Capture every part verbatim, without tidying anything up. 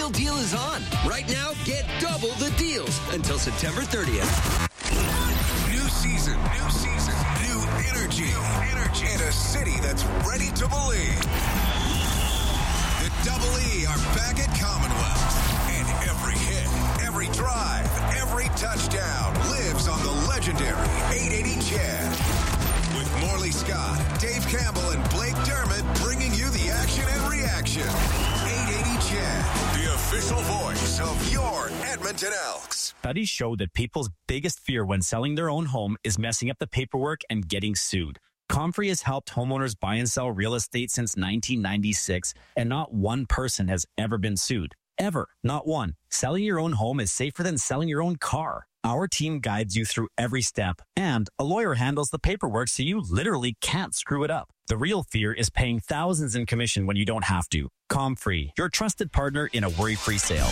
Real Deal is on. Right now, get double the deals until September thirtieth. New season, new season, new energy, energy in a city that's ready to believe. The Double E are back at Commonwealth, and every hit, every drive, every touchdown lives on the legendary eight eighty Chad. With Morley Scott, Dave Campbell, and Blake Dermott bringing you the action and reaction. eight eighty Chad, the official voice of your Edmonton Elks. Studies show that people's biggest fear when selling their own home is messing up the paperwork and getting sued. Comfrey has helped homeowners buy and sell real estate since nineteen ninety-six, and not one person has ever been sued. Ever. Not one. Selling your own home is safer than selling your own car. Our team guides you through every step, and a lawyer handles the paperwork so you literally can't screw it up. The real fear is paying thousands in commission when you don't have to. Comfrey, your trusted partner in a worry-free sale.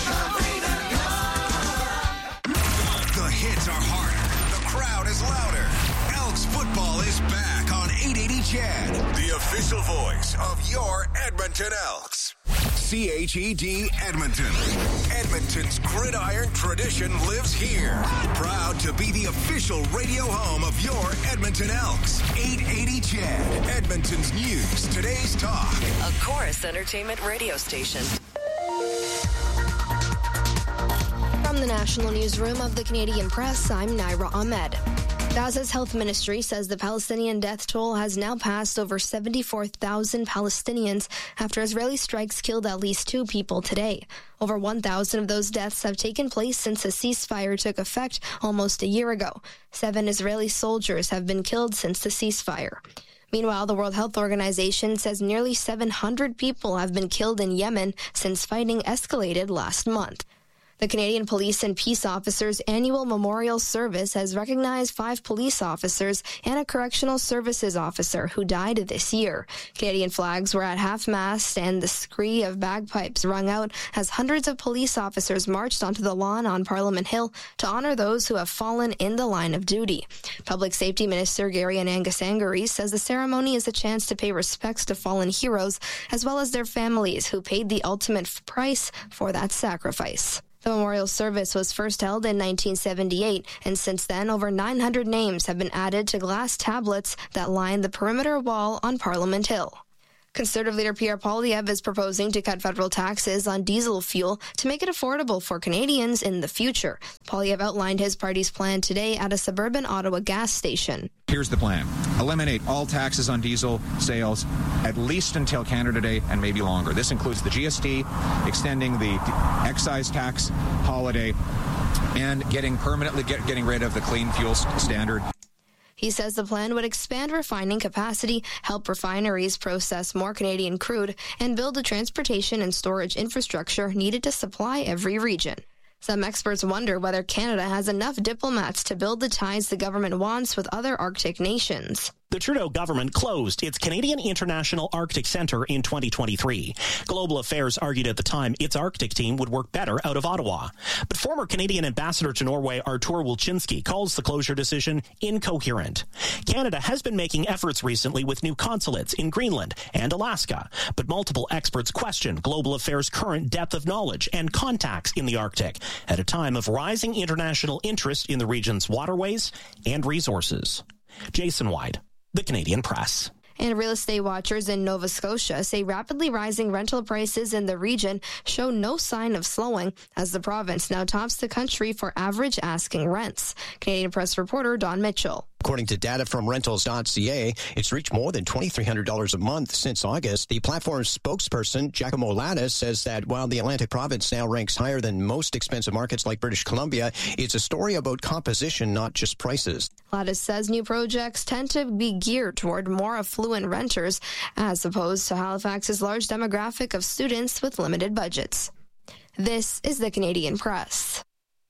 The hits are harder. The crowd is louder. Elks football is back on eight eighty Chad, the official voice of your Edmonton Elks. C H E D Edmonton. Edmonton's gridiron tradition lives here. Proud to be the official radio home of your Edmonton Elks. eight eighty Chad, Edmonton's news, today's talk. A Chorus Entertainment radio station. From the National Newsroom of the Canadian Press, I'm Naira Ahmed. Gaza's health ministry says the Palestinian death toll has now passed over seventy-four thousand Palestinians after Israeli strikes killed at least two people today. Over one thousand of those deaths have taken place since a ceasefire took effect almost a year ago. Seven Israeli soldiers have been killed since the ceasefire. Meanwhile, the World Health Organization says nearly seven hundred people have been killed in Yemen since fighting escalated last month. The Canadian Police and Peace Officers Annual Memorial Service has recognized five police officers and a correctional services officer who died this year. Canadian flags were at half-mast and the scree of bagpipes rung out as hundreds of police officers marched onto the lawn on Parliament Hill to honor those who have fallen in the line of duty. Public Safety Minister Gary Anangasangari says the ceremony is a chance to pay respects to fallen heroes as well as their families who paid the ultimate price for that sacrifice. The memorial service was first held in nineteen seventy-eight, and since then, over nine hundred names have been added to glass tablets that line the perimeter wall on Parliament Hill. Conservative leader Pierre Poilievre is proposing to cut federal taxes on diesel fuel to make it affordable for Canadians in the future. Poilievre outlined his party's plan today at a suburban Ottawa gas station. Here's the plan. Eliminate all taxes on diesel sales, at least until Canada Day and maybe longer. This includes the G S T, extending the excise tax holiday, and getting permanently get, getting rid of the clean fuel standard. He says the plan would expand refining capacity, help refineries process more Canadian crude, and build the transportation and storage infrastructure needed to supply every region. Some experts wonder whether Canada has enough diplomats to build the ties the government wants with other Arctic nations. The Trudeau government closed its Canadian International Arctic Centre in twenty twenty-three. Global Affairs argued at the time its Arctic team would work better out of Ottawa. But former Canadian ambassador to Norway Artur Wilczynski calls the closure decision incoherent. Canada has been making efforts recently with new consulates in Greenland and Alaska, but multiple experts question Global Affairs' current depth of knowledge and contacts in the Arctic at a time of rising international interest in the region's waterways and resources. Jason Wyde, The Canadian Press. And real estate watchers in Nova Scotia say rapidly rising rental prices in the region show no sign of slowing as the province now tops the country for average asking rents. Canadian Press reporter Don Mitchell. According to data from rentals dot c a, it's reached more than two thousand three hundred dollars a month since August. The platform's spokesperson, Giacomo Lattis, says that while the Atlantic province now ranks higher than most expensive markets like British Columbia, it's a story about composition, not just prices. Lattis says new projects tend to be geared toward more affluent renters, as opposed to Halifax's large demographic of students with limited budgets. This is the Canadian Press.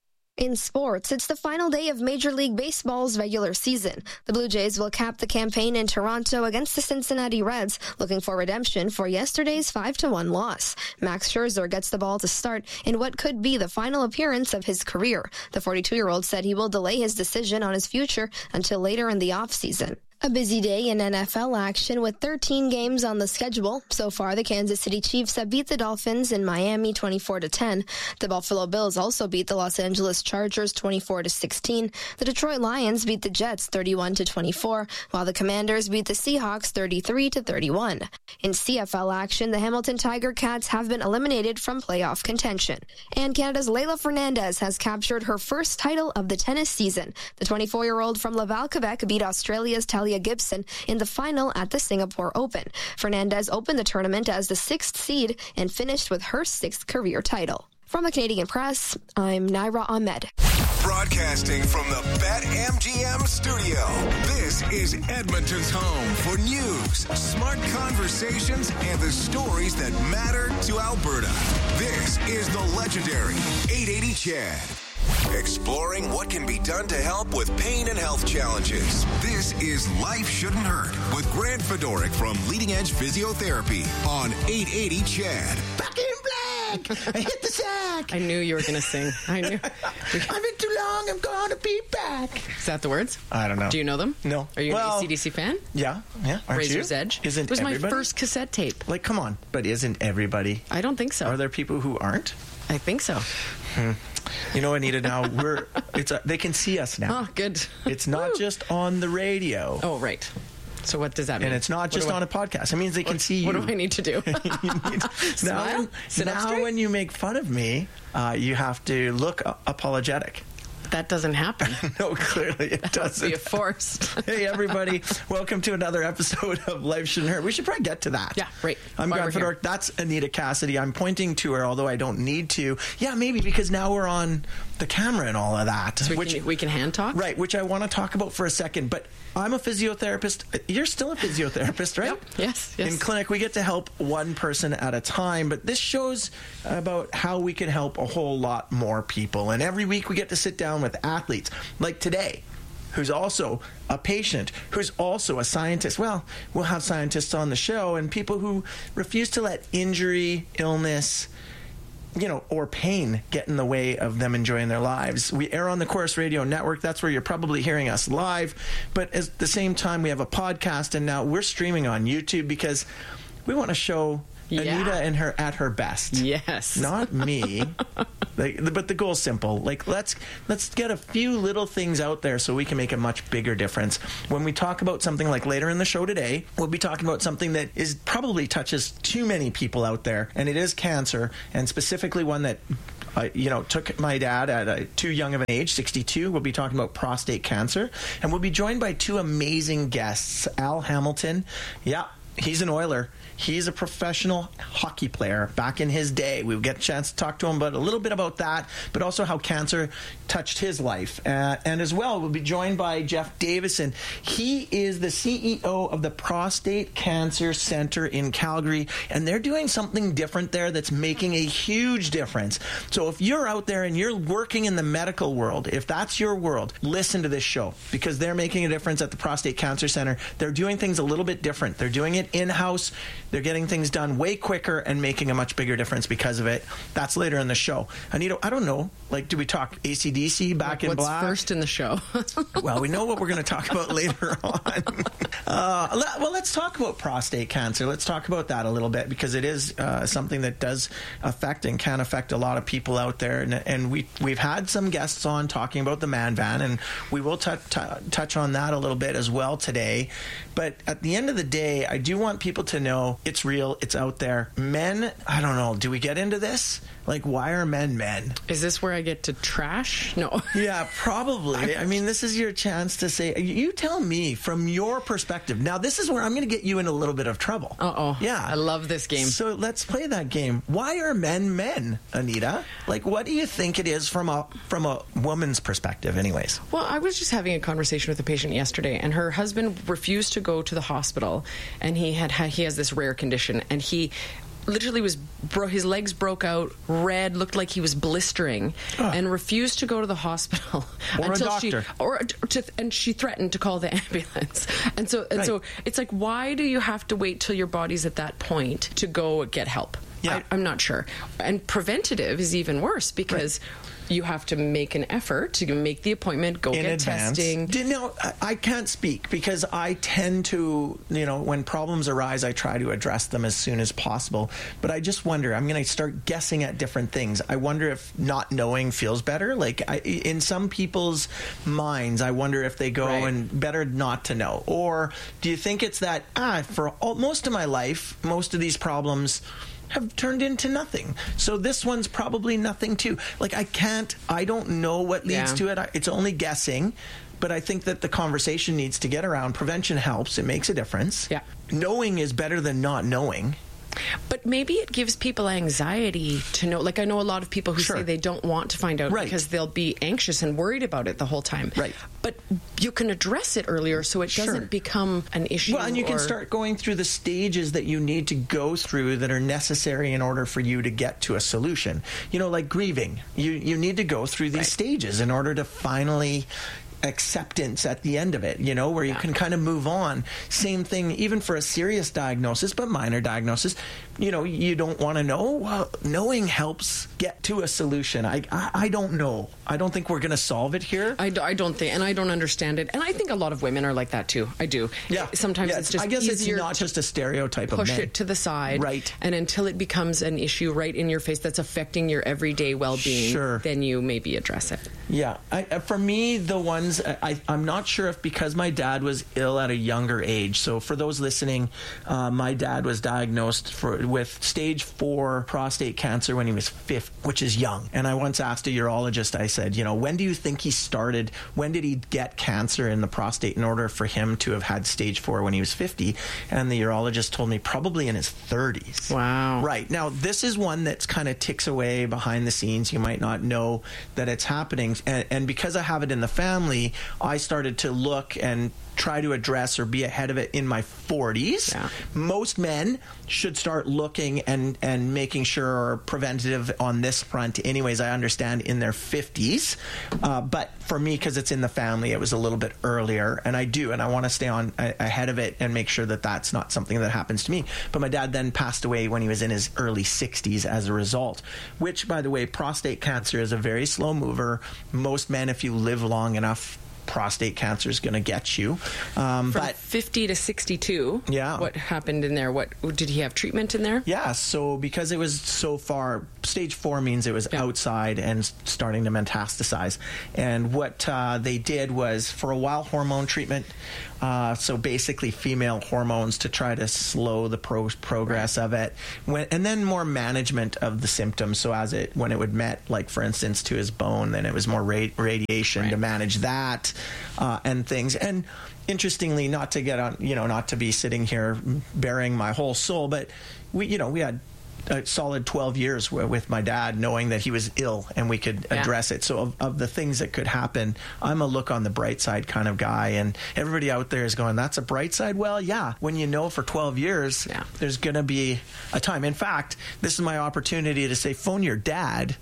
In sports, it's the final day of Major League Baseball's regular season. The Blue Jays will cap the campaign in Toronto against the Cincinnati Reds, looking for redemption for yesterday's five to one loss. Max Scherzer gets the ball to start in what could be the final appearance of his career. The forty-two-year-old said he will delay his decision on his future until later in the offseason. A busy day in N F L action with thirteen games on the schedule. So far, the Kansas City Chiefs have beat the Dolphins in Miami twenty-four to ten. The Buffalo Bills also beat the Los Angeles Chargers twenty-four to sixteen. The Detroit Lions beat the Jets thirty-one to twenty-four, while the Commanders beat the Seahawks thirty-three to thirty-one. In C F L action, the Hamilton Tiger Cats have been eliminated from playoff contention. And Canada's Leylah Fernandez has captured her first title of the tennis season. The twenty-four-year-old from Laval, Quebec beat Australia's Talia Gibson in the final at the Singapore Open. Fernandez opened the tournament as the sixth seed and finished with her sixth career title. From the Canadian Press, I'm Naira Ahmed. Broadcasting from the BetMGM studio, this is Edmonton's home for news, smart conversations, and the stories that matter to Alberta. This is the legendary eight eighty Chad. Exploring what can be done to help with pain and health challenges. This is Life Shouldn't Hurt with Grant Fedoric from Leading Edge Physiotherapy on eight eighty Chad. Back in black! I hit the sack! I knew you were going to sing. I knew. I've been too long, I'm gonna be back. Is that the words? I don't know. Do you know them? No. Are you well, an A C D C fan? Yeah, yeah. Aren't Razor's you? Edge? Isn't it was everybody? my first cassette tape. Like, come on. But isn't everybody? I don't think so. Are there people who aren't? I think so. Hmm. You know, Anita, now we're, it's a, they can see us now. Oh, good. It's not just on the radio. Oh, right. So what does that mean? And it's not just on I, a podcast. It means they can what, see you. What do I need to do? need, Smile? Now, Sit up now straight? when you make fun of me, uh, you have to look uh, apologetic. That doesn't happen. No, clearly it that doesn't. Would be forced. Hey, everybody. Welcome to another episode of Life Shouldn't Hurt. We should probably get to that. Yeah, right. I'm Grant Fedoric. That's Anita Cassidy. I'm pointing to her, although I don't need to. Yeah, maybe because now we're on the camera and all of that. So we, which, can, we can hand talk? Right, which I want to talk about for a second. But I'm a physiotherapist. You're still a physiotherapist, right? Yep. Yes, yes. In clinic, we get to help one person at a time. But this shows about how we can help a whole lot more people. And every week we get to sit down with athletes. Like today, who's also a patient, who's also a scientist. Well, we'll have scientists on the show and people who refuse to let injury, illness, you know, or pain get in the way of them enjoying their lives. We air on the Chorus Radio Network. That's where you're probably hearing us live. But at the same time, we have a podcast, and now we're streaming on YouTube because we want to show Yeah. Anita and her at her best. Yes. Not me. Like, but the goal's simple. Like, let's let's get a few little things out there so we can make a much bigger difference. When we talk about something like later in the show today, we'll be talking about something that is probably touches too many people out there, and it is cancer, and specifically one that Uh, you know, took my dad at a, too young of an age, sixty-two. We'll be talking about prostate cancer. And we'll be joined by two amazing guests. Al Hamilton. Yeah, he's an Oiler. He's a professional hockey player back in his day. We'll get a chance to talk to him about a little bit about that, but also how cancer touched his life. Uh, and as well, we'll be joined by Jeff Davison. He is the C E O of the Prostate Cancer Center in Calgary, and they're doing something different there that's making a huge difference. So if you're out there and you're working in the medical world, if that's your world, listen to this show because they're making a difference at the Prostate Cancer Center. They're doing things a little bit different. They're doing it in-house. They're getting things done way quicker and making a much bigger difference because of it. That's later in the show. Anita, I don't know. Like, do we talk A C D C, Back in What's Black? first in the show? Well, we know what we're going to talk about later on. Uh, let, well, let's talk about prostate cancer. Let's talk about that a little bit because it is uh, something that does affect and can affect a lot of people out there. And, and we, we've had some guests on talking about the Man Van, and we will t- t- touch on that a little bit as well today. But at the end of the day, I do want people to know it's real, it's out there. Men, I don't know, do we get into this? Like, why are men men? Is this where I get to trash? No. Yeah, probably. I mean, this is your chance to say, you tell me from your perspective. Now, this is where I'm going to get you in a little bit of trouble. Uh-oh. Yeah. I love this game. So let's play that game. Why are men men, Anita? Like, what do you think it is from a from a woman's perspective, anyways? Well, I was just having a conversation with a patient yesterday, and her husband refused to go to the hospital, and he had he has this rare condition, and he literally was bro- his legs broke out, red, looked like he was blistering, oh. and refused to go to the hospital or until a doctor. she or to, and she threatened to call the ambulance. And so and right. so it's like, why do you have to wait till your body's at that point to go get help? Yeah. I, I'm not sure. And preventative is even worse because right. you have to make an effort to make the appointment, go in get advance. testing. Did, no, I, I can't speak because I tend to, you know, when problems arise, I try to address them as soon as possible. But I just wonder, I'm going to start guessing at different things. I wonder if not knowing feels better. Like I, in some people's minds, I wonder if they go Right. and better not to know. Or do you think it's that, ah, for all, most of my life, most of these problems have turned into nothing. So this one's probably nothing too. Like I can't, I don't know what leads Yeah. to it. I, it's only guessing. But I think that the conversation needs to get around. Prevention helps. It makes a difference. Yeah. Knowing is better than not knowing. But maybe it gives people anxiety to know. Like, I know a lot of people who Sure. say they don't want to find out Right. because they'll be anxious and worried about it the whole time. Right. But you can address it earlier so it Sure. doesn't become an issue. Well, and you can or- start going through the stages that you need to go through that are necessary in order for you to get to a solution. You know, like grieving. You you need to go through these Right. stages in order to finally acceptance at the end of it, you know, where you Yeah. can kind of move on. Same thing, even for a serious diagnosis, but minor diagnosis, you know, you don't want to know. Well, knowing helps get to a solution. I, I, I don't know. I don't think we're going to solve it here. I, do, I don't think, and I don't understand it. And I think a lot of women are like that too. I do. Yeah. Sometimes Yeah, it's just I guess it's easier not to just a stereotype of push men. it to the side. Right. And until it becomes an issue right in your face that's affecting your everyday well-being, Sure. then you maybe address it. Yeah, I, uh, for me, the ones I, I'm not sure if because my dad was ill at a younger age. So for those listening, uh, my dad was diagnosed for with stage four prostate cancer when he was fifty, which is young. And I once asked a urologist, I said, you know, when do you think he started? When did he get cancer in the prostate in order for him to have had stage four when he was fifty? And the urologist told me probably in his thirties. Wow. Right. Now, this is one that's kind of ticks away behind the scenes. You might not know that it's happening. And, and because I have it in the family, I started to look and try to address or be ahead of it in my forties. Yeah. Most men should start looking and, and making sure are preventative on this front. Anyways, I understand in their fifties. Uh, but for me, because it's in the family, it was a little bit earlier. And I do. And I want to stay on a, ahead of it and make sure that that's not something that happens to me. But my dad then passed away when he was in his early sixties as a result, which, by the way, prostate cancer is a very slow mover. Most men, if you live long enough, prostate cancer is going to get you. Um, From but fifty to sixty-two. Yeah. What happened in there? What did he have treatment in there? yeah, so because it was so far, stage four means it was Yeah. outside and starting to metastasize. And what uh, they did was, for a while, hormone treatment. Uh, so basically female hormones to try to slow the pro- progress of it. When, and then more management of the symptoms. So as it, when it would met, like for instance, to his bone, then it was more ra- radiation Right. to manage that uh, and things. And interestingly, not to get on, you know, not to be sitting here bearing my whole soul, but we, you know, we had a solid twelve years w- with my dad, knowing that he was ill and we could Yeah. address it. So of, of the things that could happen, I'm a look on the bright side kind of guy. And everybody out there is going, that's a bright side? Well, yeah. When you know for twelve years, Yeah. there's going to be a time. In fact, this is my opportunity to say, phone your dad.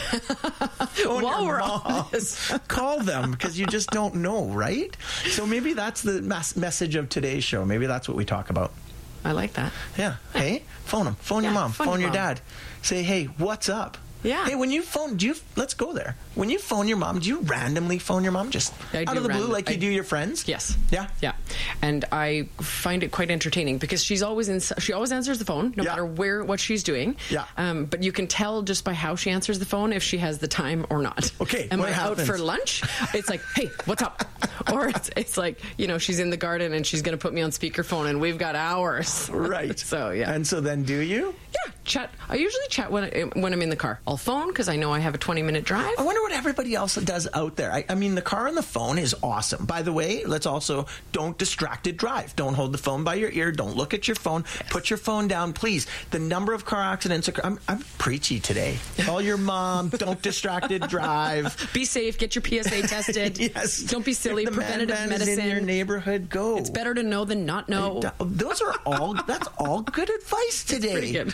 Phone While your we're mom. on this. Call them, because you just don't know, right? So maybe that's the mes- message of today's show. Maybe that's what we talk about. I like that. Yeah. Hey, phone them. Phone your Yeah, mom. phone Phone your your mom. dad. Say, hey, what's up? Yeah. Hey, when you phone, do you? Let's go there. When you phone your mom, do you randomly phone your mom just I out do of the blue, random- like you I- do your friends? Yes. Yeah. Yeah. And I find it quite entertaining because she's always in. She always answers the phone, no Yeah. matter where what she's doing. Yeah. Um, but you can tell just by how she answers the phone if she has the time or not. Okay, Am what I happens? out for lunch? It's like, hey, what's up? Or it's, it's like, you know, she's in the garden and she's going to put me on speakerphone and we've got hours. Right. So yeah. And so then, do you? Yeah. Chat. I usually chat when I, when I'm in the car. I'll phone because I know I have a twenty minute drive. I wonder what everybody else does out there. I, I mean, the car and the phone is awesome. By the way, let's also don't distracted drive. Don't hold the phone by your ear. Don't look at your phone. Yes. Put your phone down, please. The number of car accidents. Occur- I'm, I'm preachy today. Call your mom. Don't distracted drive. Be safe. Get your P S A tested. Yes. Don't be silly. If the Preventative man medicine. Is in your neighborhood, go. It's better to know than not know. Those are all. That's all good advice today. pretty good, yeah.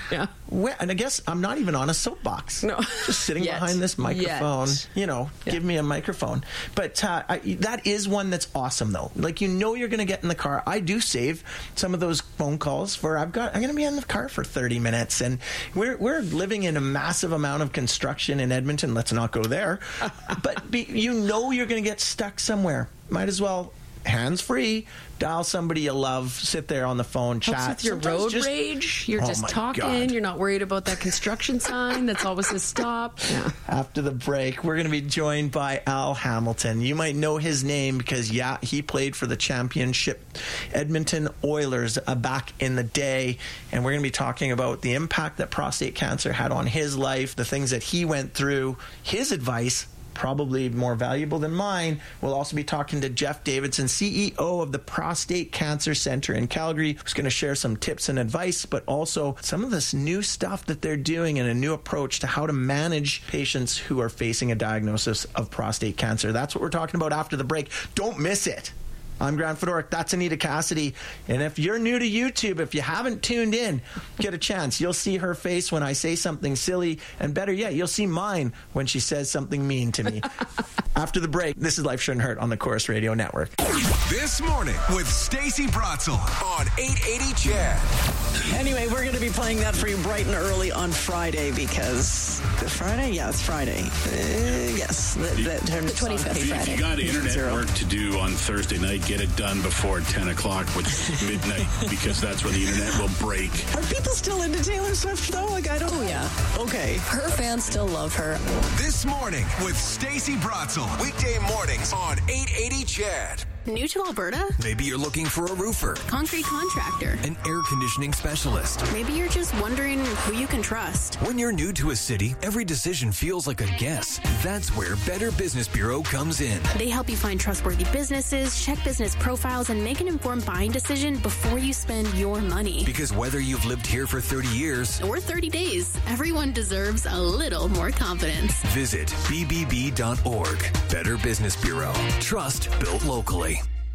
Well, and I guess I'm not even on a soapbox. No. Just sitting Yet. behind this microphone. Yet. You know, yeah. Give me a microphone. But uh, I, that is one that's awesome, though. Like, you know you're going to get in the car. I do save some of those phone calls for I've got, I'm going to be in the car for thirty minutes. And we're, we're living in a massive amount of construction in Edmonton. Let's not go there. But be, you know you're going to get stuck somewhere. Might as well, hands-free, dial somebody you love, sit there on the phone, chat. Helps with your Sometimes road just, rage. You're oh just my talking. God. You're not worried about that construction sign that's always says stop. Yeah. After the break, we're going to be joined by Al Hamilton. You might know his name because, yeah, he played for the championship Edmonton Oilers uh, back in the day. And we're going to be talking about the impact that prostate cancer had on his life, the things that he went through, his advice, probably more valuable than mine. We'll also be talking to Jeff Davidson, C E O of the Prostate Cancer Center in Calgary, who's going to share some tips and advice, but also some of this new stuff that they're doing and a new approach to how to manage patients who are facing a diagnosis of prostate cancer. That's what we're talking about after the break. Don't miss it. I'm Grant Fedoruk. That's Anita Cassidy. And if you're new to YouTube, if you haven't tuned in, get a chance. You'll see her face when I say something silly. And better yet, you'll see mine when she says something mean to me. After the break, this is Life Shouldn't Hurt on the Chorus Radio Network. This morning with Stacey Bratzel on eight eighty C H E D. Anyway, we're going to be playing that for you bright and early on Friday because... Friday? Yeah, it's Friday. Uh, yes. The, the, the twenty-fifth Friday. If you got internet Zero. work to do on Thursday night, get it done before ten o'clock with midnight because that's when the internet will break. Are people still into Taylor Swift though? Like, I don't. Oh yeah. Okay. Her fans still love her. This morning with Stacey Bratzel. Weekday mornings on eight eighty C H E D. New to Alberta? Maybe you're looking for a roofer, concrete contractor, an air conditioning specialist. Maybe you're just wondering who you can trust. When you're new to a city, every decision feels like a guess. That's where Better Business Bureau comes in. They help you find trustworthy businesses, check business profiles, and make an informed buying decision before you spend your money. Because whether you've lived here for thirty years or thirty days, everyone deserves a little more confidence. Visit b b b dot org. Better Business Bureau. Trust built locally.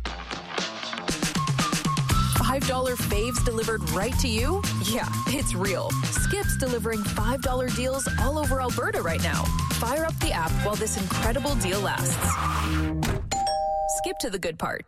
five dollar faves delivered right to you? Yeah, it's real. Skip's delivering five dollar deals all over Alberta right now. Fire up the app while this incredible deal lasts. Skip to the good part.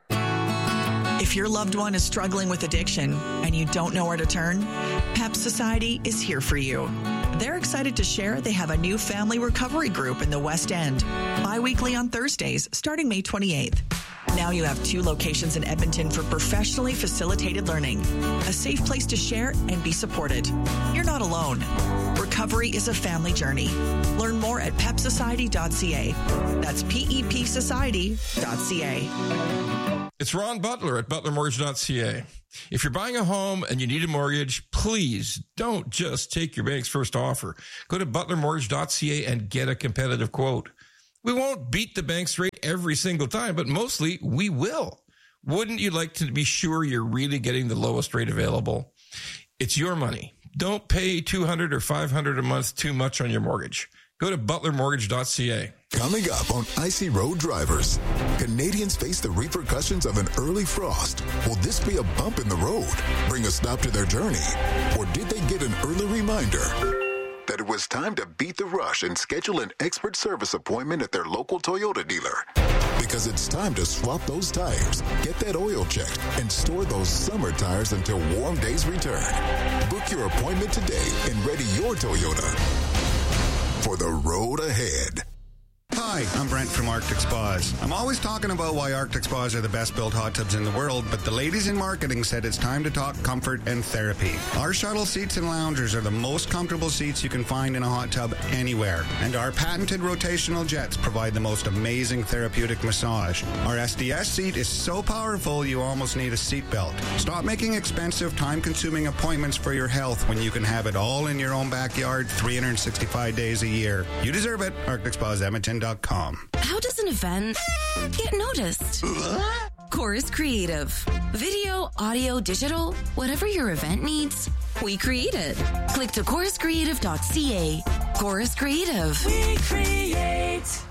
If your loved one is struggling with addiction and you don't know where to turn, PEP Society is here for you. They're excited to share they have a new family recovery group in the West End, bi-weekly on Thursdays, starting May twenty-eighth. Now you have two locations in Edmonton for professionally facilitated learning, a safe place to share and be supported. You're not alone. Recovery is a family journey. Learn more at pep society dot c a. That's P E P society dot c a. It's Ron Butler at butler mortgage dot c a. If you're buying a home and you need a mortgage, please don't just take your bank's first offer. Go to butler mortgage dot c a and get a competitive quote. We won't beat the bank's rate every single time, but mostly we will. Wouldn't you like to be sure you're really getting the lowest rate available? It's your money. Don't pay two hundred dollars or five hundred dollars a month too much on your mortgage. Go to butler mortgage dot c a. Coming up on Icy Road Drivers, Canadians face the repercussions of an early frost. Will this be a bump in the road, bring a stop to their journey? Or did they get an early reminder that it was time to beat the rush and schedule an expert service appointment at their local Toyota dealer? Because it's time to swap those tires, get that oil checked, and store those summer tires until warm days return. Book your appointment today and ready your Toyota for the road ahead. Hi, I'm Brent from Arctic Spas. I'm always talking about why Arctic Spas are the best built hot tubs in the world, but the ladies in marketing said it's time to talk comfort and therapy. Our shuttle seats and loungers are the most comfortable seats you can find in a hot tub anywhere, and our patented rotational jets provide the most amazing therapeutic massage. Our S D S seat is so powerful you almost need a seatbelt. Stop making expensive, time-consuming appointments for your health when you can have it all in your own backyard three hundred sixty-five days a year. You deserve it. Arctic Spas Edmonton dot com. How does an event get noticed? Chorus Creative. Video, audio, digital, whatever your event needs, we create it. Click to chorus creative dot c a. Chorus Creative. We create.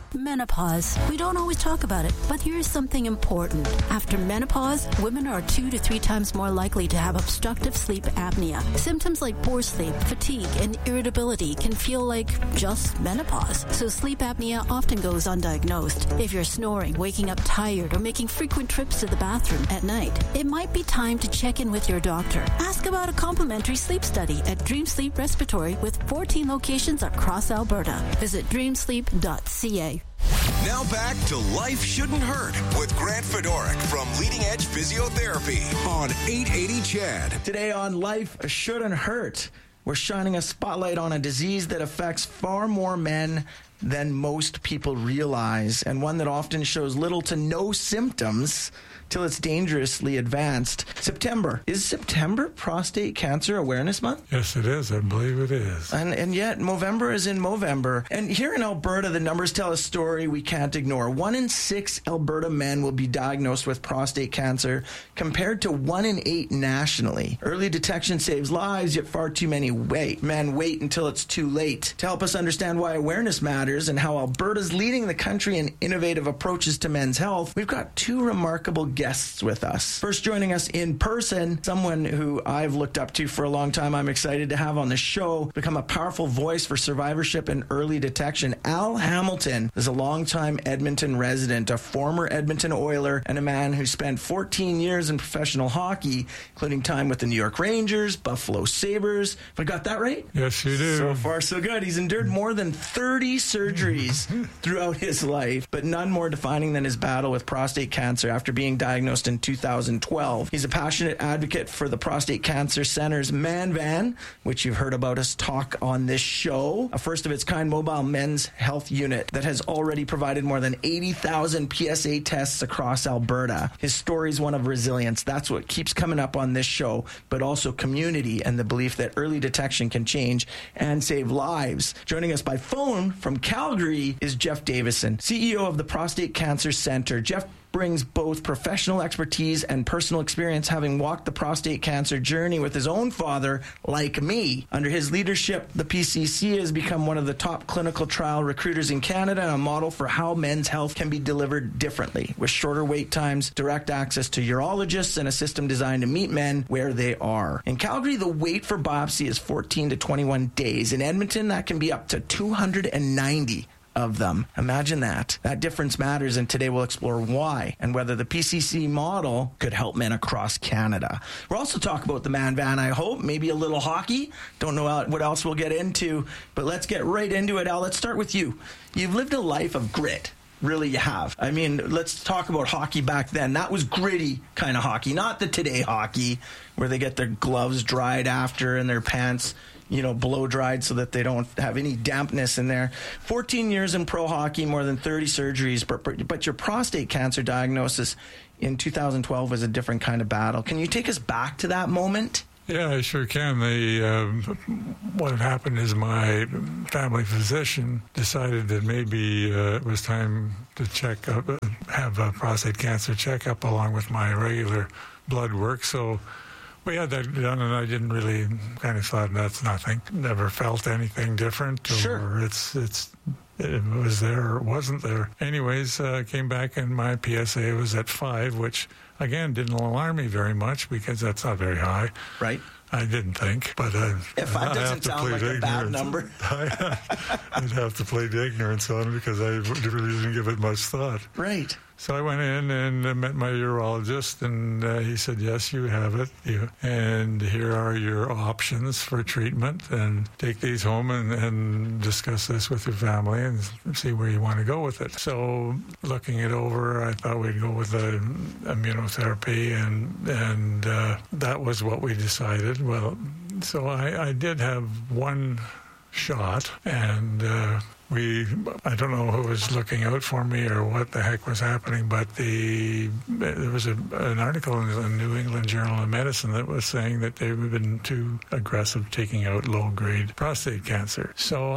Menopause. We don't always talk about it, but here's something important. After menopause, women are two to three times more likely to have obstructive sleep apnea. Symptoms like poor sleep, fatigue, and irritability can feel like just menopause. So sleep apnea often goes undiagnosed. If you're snoring, waking up tired, or making frequent trips to the bathroom at night, it might be time to check in with your doctor. Ask about a complimentary sleep study at Dream Sleep Respiratory with fourteen locations across Alberta. Visit dream sleep dot c a. Now back to Life Shouldn't Hurt with Grant Fedoruk from Leading Edge Physiotherapy on eight eighty C H E D. Today on Life Shouldn't Hurt, we're shining a spotlight on a disease that affects far more men than most people realize, and one that often shows little to no symptoms till it's dangerously advanced. September. Is September Prostate Cancer Awareness Month? Yes, it is. I believe it is. And and yet, Movember is in Movember. And here in Alberta, the numbers tell a story we can't ignore. One in six Alberta men will be diagnosed with prostate cancer, compared to one in eight nationally. Early detection saves lives, yet far too many wait. men wait until it's too late. To help us understand why awareness matters and how Alberta's leading the country in innovative approaches to men's health, we've got two remarkable guests with us. First, joining us in person, someone who I've looked up to for a long time. I'm excited to have on the show, become a powerful voice for survivorship and early detection. Al Hamilton is a longtime Edmonton resident, a former Edmonton Oiler, and a man who spent fourteen years in professional hockey, including time with the New York Rangers, Buffalo Sabres. Have I got that right? Yes, you do. So far, so good. He's endured more than thirty surgeries throughout his life, but none more defining than his battle with prostate cancer after being diagnosed in two thousand twelve. He's a passionate advocate for the Prostate Cancer Center's Man Van, which you've heard about us talk on this show, a first-of-its-kind mobile men's health unit that has already provided more than eighty thousand P S A tests across Alberta. His story is one of resilience. That's what keeps coming up on this show, but also community and the belief that early detection can change and save lives. Joining us by phone from Calgary is Jeff Davison, C E O of the Prostate Cancer Center. Jeff brings both professional expertise and personal experience, having walked the prostate cancer journey with his own father, like me. Under his leadership, the P C C has become one of the top clinical trial recruiters in Canada and a model for how men's health can be delivered differently, with shorter wait times, direct access to urologists, and a system designed to meet men where they are. In Calgary, the wait for biopsy is fourteen to twenty-one days. In Edmonton, that can be up to two hundred ninety of them. Imagine that. That difference matters, and today we'll explore why and whether the P C C model could help men across Canada. We'll also talk about the Man Van, I hope, maybe a little hockey. Don't know what else we'll get into, but let's get right into it. Al, let's start with you. You've lived a life of grit. Really, you have. I mean, let's talk about hockey back then. That was gritty kind of hockey, not the today hockey where they get their gloves dried after and their pants, you know, blow dried so that they don't have any dampness in there. fourteen years in pro hockey, more than thirty surgeries, but, but your prostate cancer diagnosis in two thousand twelve was a different kind of battle. Can you take us back to that moment? Yeah, I sure can. The, uh, what had happened is my family physician decided that maybe uh, it was time to check up, have a prostate cancer checkup along with my regular blood work. So we had that done, and I didn't really kind of thought that's nothing. Never felt anything different, or sure. it's it's it was there or it wasn't there. Anyways, uh, came back and my P S A was at five, which again didn't alarm me very much because that's not very high. Right. I didn't think, but uh, if five doesn't sound like a bad number, I, I'd have to plead ignorance on it because I really didn't give it much thought. Right. So I went in and uh, met my urologist, and uh, he said, yes, you have it. You, and here are your options for treatment, and take these home and, and discuss this with your family and see where you want to go with it. So looking it over, I thought we'd go with the immunotherapy, and, and uh, that was what we decided. Well, so I, I did have one shot, and uh, we, I don't know who was looking out for me or what the heck was happening, but the there was a, an article in the New England Journal of Medicine that was saying that they've been too aggressive taking out low-grade prostate cancer. So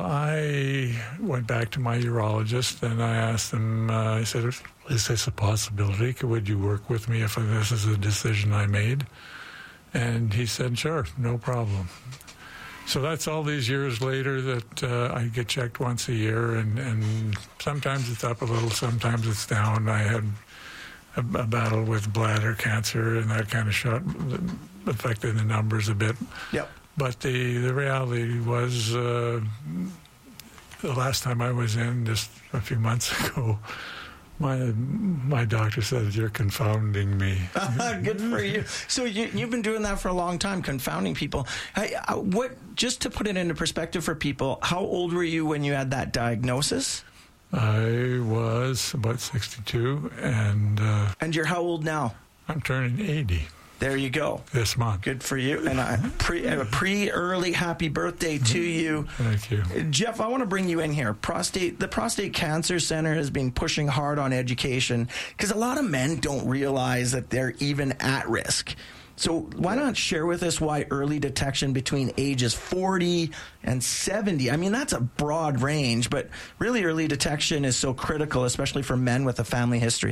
I went back to my urologist and I asked him, uh, I said, is this a possibility? Would you work with me if this is a decision I made? And he said, sure, no problem. So that's all these years later that uh, I get checked once a year, and, and sometimes it's up a little, sometimes it's down. I had a, a battle with bladder cancer, and that kind of shot affected the numbers a bit. Yep. But the, the reality was uh, the last time I was in, just a few months ago, My my doctor said, you're confounding me. Good for you. So you, you've been doing that for a long time, confounding people. Hey, uh, what? Just to put it into perspective for people, how old were you when you had that diagnosis? I was about sixty-two, and... Uh, and you're how old now? I'm turning eighty. There you go. This month. Good for you. And I pre, a pre-early happy birthday to you. Thank you. Jeff, I want to bring you in here. Prostate, the Prostate Cancer Center has been pushing hard on education because a lot of men don't realize that they're even at risk. So why not share with us why early detection between ages forty and seventy, I mean, that's a broad range, but really early detection is so critical, especially for men with a family history.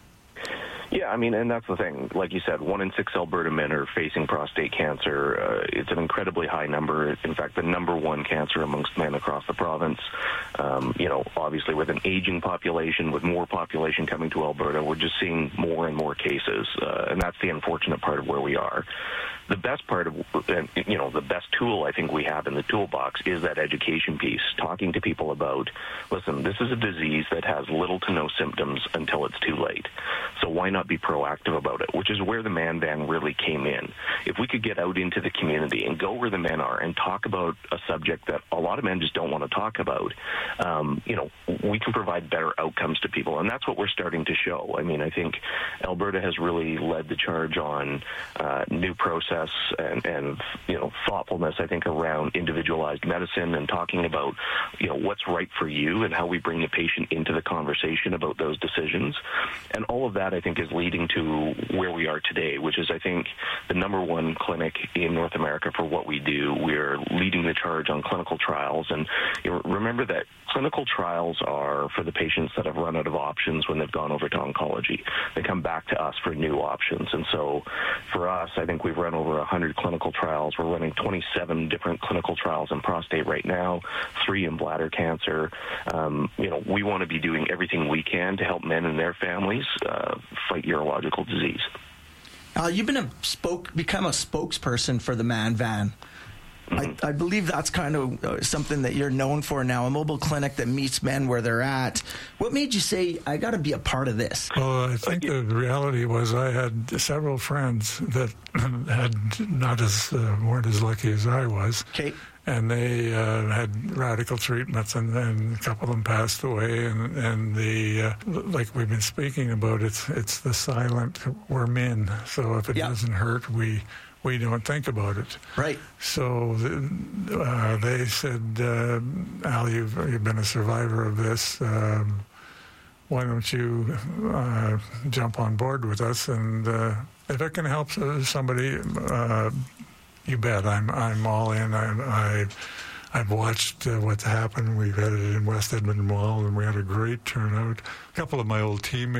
Yeah, I mean, and that's the thing. Like you said, one in six Alberta men are facing prostate cancer. Uh, it's an incredibly high number. In fact, the number one cancer amongst men across the province. Um, you know, obviously with an aging population, with more population coming to Alberta, we're just seeing more and more cases. Uh, and that's the unfortunate part of where we are. The best part of, you know, the best tool I think we have in the toolbox is that education piece, talking to people about, listen, this is a disease that has little to no symptoms until it's too late. So why not be proactive about it, which is where the Man Van really came in. If we could get out into the community and go where the men are and talk about a subject that a lot of men just don't want to talk about, um, you know, we can provide better outcomes to people. And that's what we're starting to show. I mean, I think Alberta has really led the charge on uh, new process and, and, you know, thoughtfulness, I think, around individualized medicine and talking about, you know, what's right for you and how we bring the patient into the conversation about those decisions. And all of that, I think, is leading to where we are today, which is, I think, the number one clinic in North America for what we do. We're leading the charge on clinical trials. And you know, remember that clinical trials are for the patients that have run out of options when they've gone over to oncology. They come back to us for new options. And so for us, I think we've run over one hundred clinical trials. We're running twenty-seven different clinical trials in prostate right now, three in bladder cancer. Um, you know, we want to be doing everything we can to help men and their families uh, fight urological disease. Uh, you've been a spoke, become a spokesperson for the Man Van. Mm-hmm. I, I believe that's kind of uh, something that you're known for now, a mobile clinic that meets men where they're at. What made you say, I got to be a part of this? Well, I think the reality was I had several friends that had not as uh, weren't as lucky as I was. Okay. And they uh, had radical treatments, and then a couple of them passed away. And, and the uh, like we've been speaking about, it's it's the silent. We're men, so if it yep. doesn't hurt, we we don't think about it. Right. So uh, they said, uh, Al, you've you've been a survivor of this. Um, why don't you uh, jump on board with us? And uh, if it can help somebody. Uh, You bet. I'm I'm all in. I, I I've watched uh, what's happened. We've had it in West Edmonton Mall, and we had a great turnout. A couple of my old teammates